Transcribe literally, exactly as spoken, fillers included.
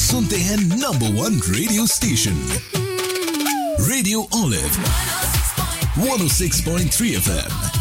सुनते हैं number one radio station radio olive one ओ six point three F M.